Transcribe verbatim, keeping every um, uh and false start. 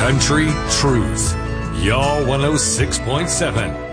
Country Truth. Y'all one oh six point seven.